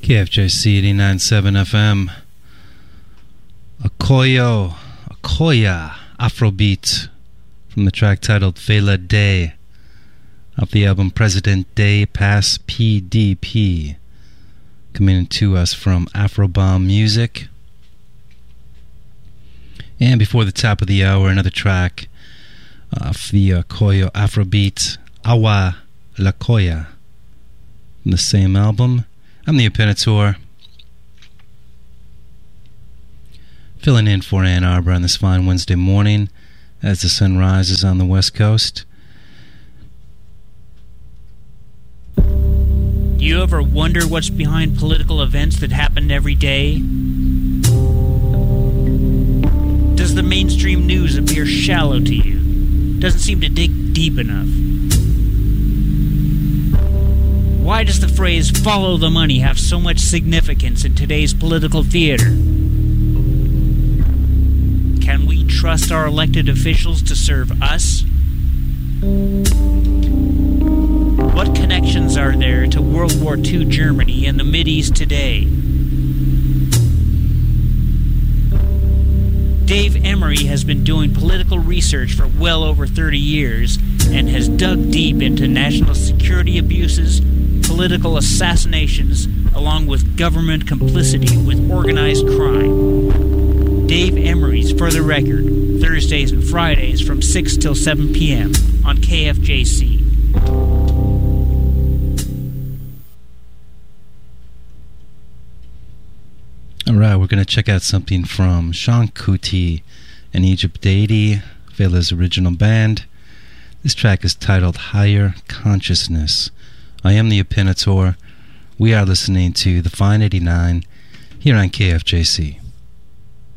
KFJC 89.7 FM. Okoya Afrobeat from the track titled Fela Day off the album President Day Pass PDP, coming to us from Afrobomb Music. And before the top of the hour, another track off the Okoya Afrobeat, Awa Lakoya, from the same album. I'm the Imperator, filling in for Ann Arbor on this fine Wednesday morning as the sun rises on the West Coast. You ever wonder what's behind political events that happen every day? Does the mainstream news appear shallow to you? Doesn't seem to dig deep enough? Why does the phrase "follow the money" have so much significance in today's political theater? Can we trust our elected officials to serve us? What connections are there to World War II Germany and the Mideast today? Dave Emery has been doing political research for well over 30 years and has dug deep into national security abuses, political assassinations, along with government complicity with organized crime. Dave Emery's For the Record, Thursdays and Fridays from 6 till 7 p.m. on KFJC. Alright, we're going to check out something from Sean Kuti and Egypt Deity, Fela's original band. This track is titled Higher Consciousness. I am the Imperator. We are listening to The Fine 89 here on KFJC.